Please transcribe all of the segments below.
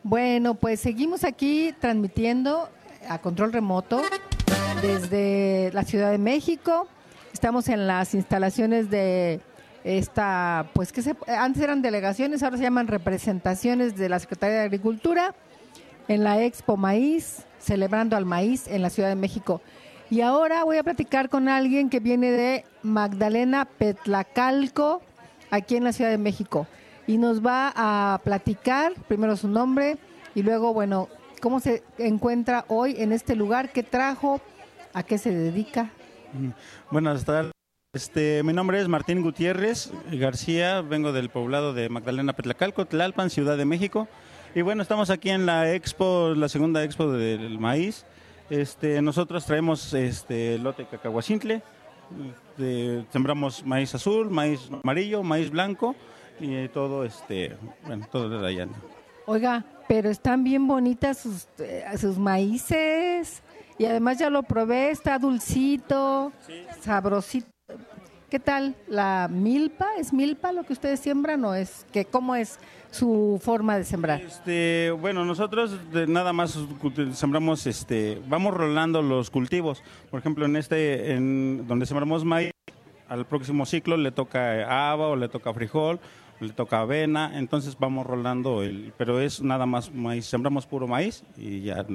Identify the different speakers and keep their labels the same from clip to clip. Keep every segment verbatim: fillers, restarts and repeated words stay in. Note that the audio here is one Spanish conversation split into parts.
Speaker 1: Bueno, pues seguimos aquí transmitiendo a control remoto desde la Ciudad de México. Estamos en las instalaciones de esta, pues que se, antes eran delegaciones, ahora se llaman representaciones de la Secretaría de Agricultura, en la Expo Maíz, celebrando al maíz en la Ciudad de México. Y ahora voy a platicar con alguien que viene de Magdalena Petlacalco, aquí en la Ciudad de México. Y nos va a platicar primero su nombre y luego, bueno, cómo se encuentra hoy en este lugar, qué trajo, a qué se dedica.
Speaker 2: Buenas tardes. Este, mi nombre es Martín Gutiérrez García, vengo del poblado de Magdalena Petlacalco, Tlalpan, Ciudad de México. Y bueno, estamos aquí en la expo, la segunda expo del maíz. Este, nosotros traemos este lote cacahuacintle, de, sembramos maíz azul, maíz amarillo, maíz blanco y todo este, bueno, todo de allá.
Speaker 1: Oiga, pero están bien bonitas sus, eh, sus maíces y además ya lo probé, está dulcito, sí, sabrosito. ¿Qué tal la milpa? ¿Es milpa lo que ustedes siembran o es que cómo es su forma de sembrar?
Speaker 2: Este, bueno, nosotros de nada más sembramos, este, vamos rolando los cultivos. Por ejemplo, en este, en donde sembramos maíz, al próximo ciclo le toca haba o le toca frijol, le toca avena, entonces vamos rolando el, pero es nada más maíz, sembramos puro maíz y ya.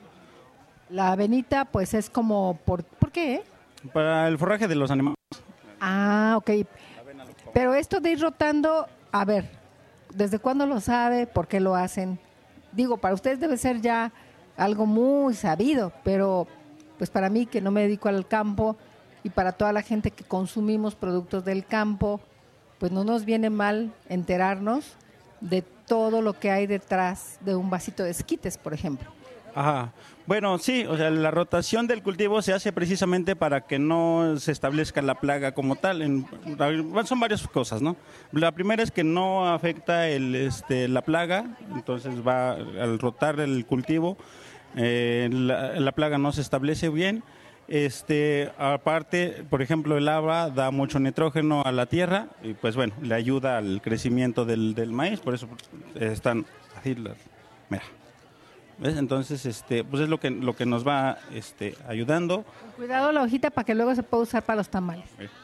Speaker 1: La avenita, pues es como, ¿por, ¿por qué?
Speaker 2: Para el forraje de los animales.
Speaker 1: Ah, ok. Pero esto de ir rotando, a ver, ¿desde cuándo lo sabe? ¿Por qué lo hacen? Digo, para ustedes debe ser ya algo muy sabido, pero pues para mí que no me dedico al campo y para toda la gente que consumimos productos del campo, pues no nos viene mal enterarnos de todo lo que hay detrás de un vasito de esquites, por ejemplo.
Speaker 2: Ajá. Bueno, sí, o sea, la rotación del cultivo se hace precisamente para que no se establezca la plaga como tal. En, son varias cosas, ¿no? La primera es que no afecta el, este, la plaga, entonces va al rotar el cultivo, eh, la, la plaga no se establece bien. Este, aparte, por ejemplo, el haba da mucho nitrógeno a la tierra y pues bueno, le ayuda al crecimiento del, del maíz, por eso están así las, mira. ¿Ves? Entonces, este, pues es lo que lo que nos va este, ayudando.
Speaker 1: Cuidado la hojita para que luego se pueda usar para los tamales.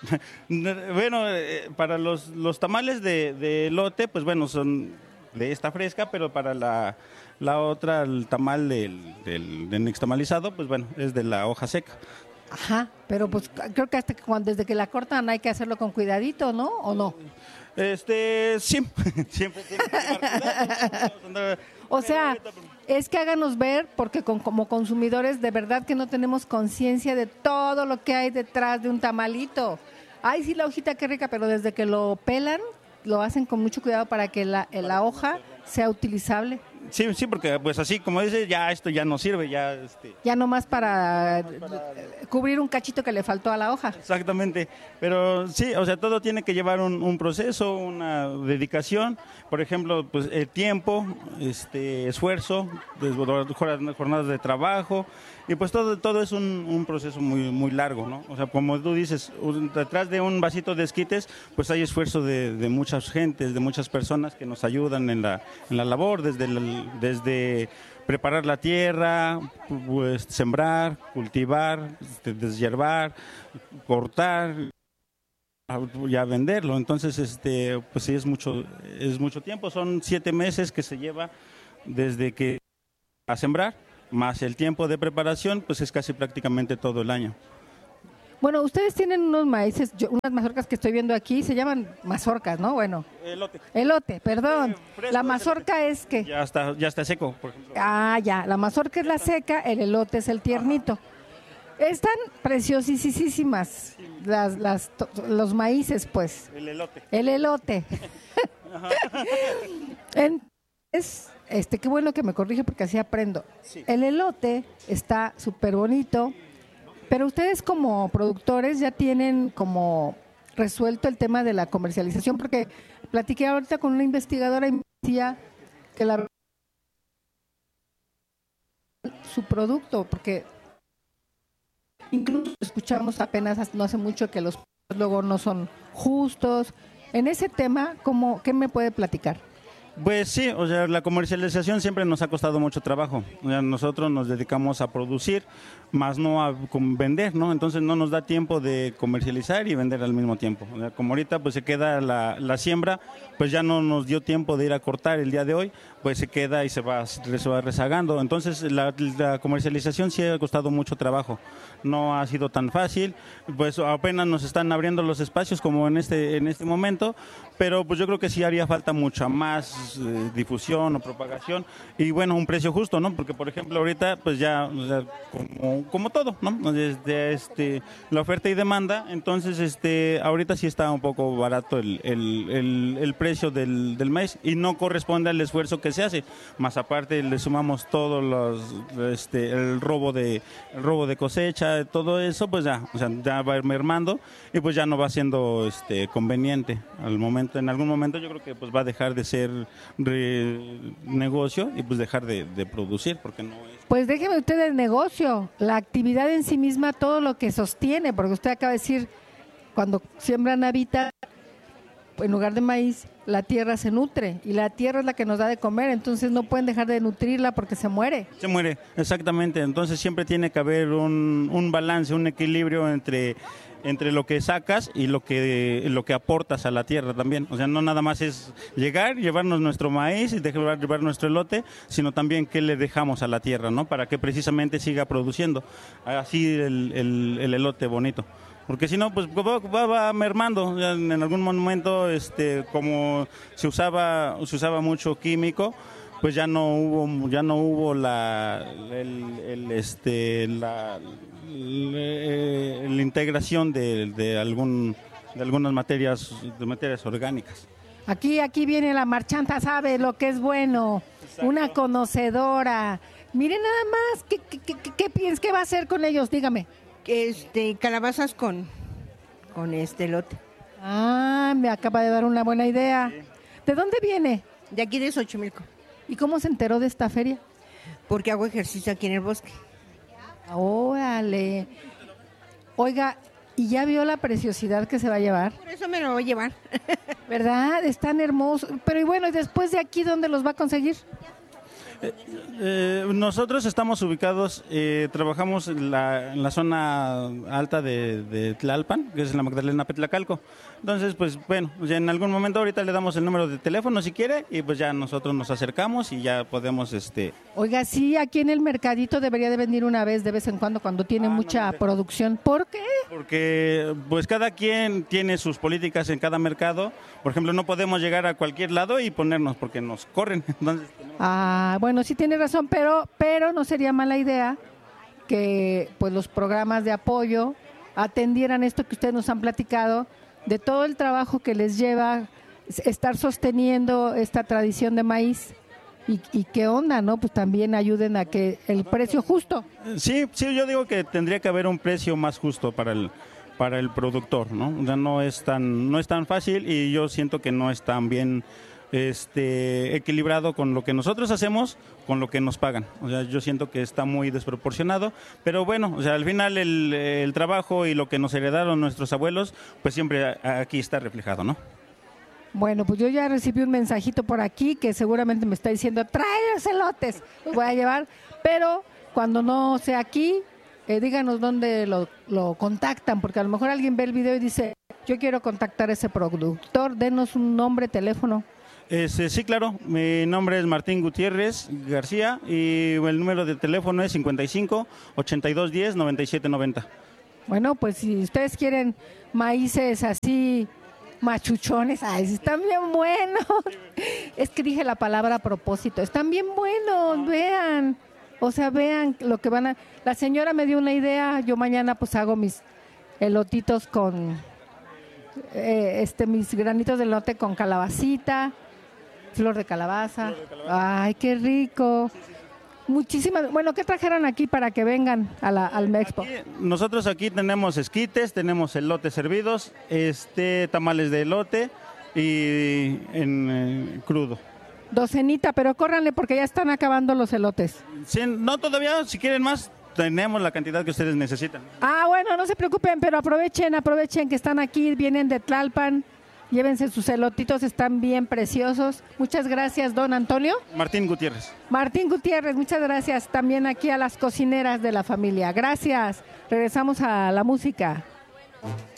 Speaker 2: Bueno, eh, para los, los tamales de, de elote, pues bueno, son de esta fresca, pero para la, la otra, el tamal del, del, del nixtamalizado, pues bueno, es de la hoja seca.
Speaker 1: Ajá, pero pues creo que hasta que cuando, desde que la cortan hay que hacerlo con cuidadito, ¿no? ¿O no?
Speaker 2: Este, sí, siempre tiene que tomar cuidado.
Speaker 1: O sea, es que háganos ver, porque con, como consumidores de verdad que no tenemos conciencia de todo lo que hay detrás de un tamalito. Ay, sí, la hojita qué rica, pero desde que lo pelan, lo hacen con mucho cuidado para que la, la hoja sea utilizable.
Speaker 2: Sí, sí, porque pues así como dice, ya esto ya no sirve, ya este
Speaker 1: ya nomás para, para cubrir un cachito que le faltó a la hoja.
Speaker 2: Exactamente, pero sí, o sea, todo tiene que llevar un, un proceso, una dedicación, por ejemplo, pues el tiempo, este esfuerzo, jornadas de trabajo y pues todo todo es un, un proceso muy muy largo, ¿no? O sea, como tú dices, un, detrás de un vasito de esquites, pues hay esfuerzo de, de muchas gentes, de muchas personas que nos ayudan en la en la labor desde el desde preparar la tierra, pues sembrar, cultivar, deshiervar, cortar, ya venderlo. Entonces, este, pues sí es mucho, es mucho tiempo. Son siete meses que se lleva desde que a sembrar, más el tiempo de preparación, pues es casi prácticamente todo el año.
Speaker 1: Bueno, ustedes tienen unos maíces, yo, unas mazorcas que estoy viendo aquí, se llaman mazorcas, ¿no? Bueno.
Speaker 2: Elote.
Speaker 1: Elote, perdón. Eh, fresco, la mazorca es que...
Speaker 2: Ya está, ya está seco, por ejemplo.
Speaker 1: Ah, ya. La mazorca es la seca, el elote es el tiernito. Ajá. Están preciosísimas las, las, los maíces, pues.
Speaker 2: El elote.
Speaker 1: El elote. Entonces, este, qué bueno que me corrige porque así aprendo. Sí. El elote está súper bonito. Pero ustedes como productores ya tienen como resuelto el tema de la comercialización, porque platiqué ahorita con una investigadora y me decía que la su producto, porque incluso escuchamos apenas no hace mucho que los luego no son justos. En ese tema, ¿cómo, qué me puede platicar?
Speaker 2: Pues sí, o sea, la comercialización siempre nos ha costado mucho trabajo. O sea, nosotros nos dedicamos a producir, más no a com- vender, ¿no? Entonces no nos da tiempo de comercializar y vender al mismo tiempo. O sea, como ahorita pues se queda la, la siembra, pues ya no nos dio tiempo de ir a cortar el día de hoy, pues se queda y se va, se va rezagando. Entonces la, la comercialización sí ha costado mucho trabajo. No ha sido tan fácil, pues apenas nos están abriendo los espacios como en este, en este momento, pero pues yo creo que sí haría falta mucha más eh, difusión o propagación y bueno, un precio justo, ¿no? Porque por ejemplo ahorita pues ya, o sea, como, como todo, ¿no? Desde este, la oferta y demanda, entonces este, ahorita sí está un poco barato el, el, el, el precio del, del maíz y no corresponde al esfuerzo que se hace, más aparte le sumamos todos los, este, el robo de, el robo de cosecha, todo eso, pues ya, o sea, ya va mermando y pues ya no va siendo este, conveniente al momento. En algún momento yo creo que pues va a dejar de ser re- negocio y pues dejar de, de producir porque no es.
Speaker 1: Pues déjeme usted el negocio, la actividad en sí misma, todo lo que sostiene, porque usted acaba de decir, cuando siembran habita, en lugar de maíz, la tierra se nutre y la tierra es la que nos da de comer, entonces no pueden dejar de nutrirla porque se muere.
Speaker 2: Se muere, exactamente. Entonces siempre tiene que haber un, un balance, un equilibrio entre, entre lo que sacas y lo que, lo que aportas a la tierra también. O sea, no nada más es llegar, llevarnos nuestro maíz y dejar llevar nuestro elote, sino también qué le dejamos a la tierra, ¿no? Para que precisamente siga produciendo así el, el, el elote bonito. Porque si no, pues va, va, va mermando. Ya en algún momento, este, como se usaba, se usaba mucho químico, pues ya no hubo, ya no hubo la, el, el, este, la, la, la integración de, de algún, de algunas materias, de materias orgánicas.
Speaker 1: Aquí, aquí viene la marchanta, sabe lo que es bueno, exacto. Una conocedora. Mire nada más, ¿qué, qué, qué, qué piensas? ¿Qué va a hacer con ellos? Dígame.
Speaker 3: Este, calabazas con, con este elote.
Speaker 1: Ah, me acaba de dar una buena idea. Sí. ¿De dónde viene?
Speaker 3: De aquí de Xochimilco.
Speaker 1: ¿Y cómo se enteró de esta feria?
Speaker 3: Porque hago ejercicio aquí en el bosque.
Speaker 1: Órale. Oiga, ¿y ya vio la preciosidad que se va a llevar?
Speaker 3: Por eso me lo voy a llevar.
Speaker 1: ¿Verdad? Es tan hermoso. Pero y bueno, ¿y después de aquí dónde los va a conseguir?
Speaker 2: Eh, eh, nosotros estamos ubicados, eh, trabajamos en la, en la zona alta de, de Tlalpan, que es la Magdalena Petlacalco. Entonces, pues bueno, ya en algún momento ahorita le damos el número de teléfono si quiere y pues ya nosotros nos acercamos y ya podemos... este.
Speaker 1: Oiga, sí, aquí en el mercadito debería de venir una vez de vez en cuando cuando tiene ah, mucha no producción. ¿Por qué?
Speaker 2: Porque pues cada quien tiene sus políticas en cada mercado. Por ejemplo, no podemos llegar a cualquier lado y ponernos porque nos corren. Entonces, tenemos...
Speaker 1: Ah, bueno, sí tiene razón, pero, pero no sería mala idea que pues los programas de apoyo atendieran esto que ustedes nos han platicado, de todo el trabajo que les lleva estar sosteniendo esta tradición de maíz y, y qué onda, ¿no? Pues también ayuden a que el precio justo.
Speaker 2: Sí, sí, yo digo que tendría que haber un precio más justo para el para el productor, ¿no? O sea, no es tan no es tan fácil y yo siento que no es tan bien este equilibrado con lo que nosotros hacemos con lo que nos pagan. O sea, yo siento que está muy desproporcionado, pero bueno, o sea, al final el, el trabajo y lo que nos heredaron nuestros abuelos, pues siempre aquí está reflejado, ¿no?
Speaker 1: Bueno, pues yo ya recibí un mensajito por aquí que seguramente me está diciendo, trae los elotes, los voy a llevar, pero cuando no sea aquí, eh, díganos dónde lo, lo contactan, porque a lo mejor alguien ve el video y dice, yo quiero contactar a ese productor, denos un nombre, teléfono.
Speaker 2: Este, sí, claro, mi nombre es Martín Gutiérrez García y el número de teléfono es cincuenta y cinco, ochenta y dos diez, noventa y siete noventa.
Speaker 1: Bueno, pues si ustedes quieren maíces así machuchones, ay, están bien buenos. Es que dije la palabra a propósito, están bien buenos, vean. O sea, vean lo que van a... La señora me dio una idea, yo mañana pues hago mis elotitos con... Eh, este, mis granitos de elote con calabacita. Flor de calabaza. Flor de calabaza. Ay, qué rico. Sí, sí. Muchísimas. Bueno, ¿qué trajeron aquí para que vengan a la, al Mexpo?
Speaker 2: Aquí, nosotros aquí tenemos esquites, tenemos elotes servidos, este tamales de elote y en eh, crudo.
Speaker 1: Docenita, pero córranle porque ya están acabando los elotes.
Speaker 2: Sí, no todavía, si quieren más, tenemos la cantidad que ustedes necesitan.
Speaker 1: Ah, bueno, no se preocupen, pero aprovechen, aprovechen que están aquí, vienen de Tlalpan. Llévense sus elotitos, están bien preciosos. Muchas gracias, don Antonio.
Speaker 2: Martín Gutiérrez.
Speaker 1: Martín Gutiérrez, muchas gracias. También aquí a las cocineras de la familia. Gracias. Regresamos a la música.